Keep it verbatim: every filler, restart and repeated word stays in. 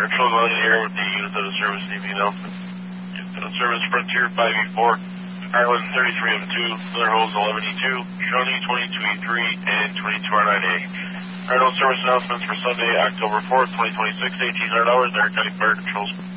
Fire Patrol going in the air with the units of the service T V announcement. Unit of service Frontier five E four, Ireland thirty-three M two, Miller Holds eleven E two, Shawnee twenty-two E three, and twenty-two R nine A. Ireland service announcements for Sunday, October fourth, twenty twenty-six, eighteen hundred hours, Aaron County Fire Patrol.